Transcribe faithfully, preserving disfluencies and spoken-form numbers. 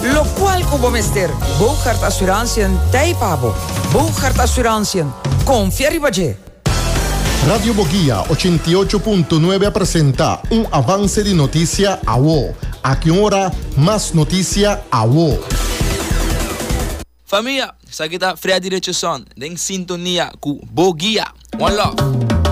Lo cual como mester, Bogart Assurantiën Taipabo. Bogart Assurantiën, confía Ribaje. Radio Boguía ochenta y ocho punto nueve presenta un avance de noticia a vos. A qué hora más noticia a vos. Família, essa aqui tá Fred Direção, em sintonia com Boguía. One love.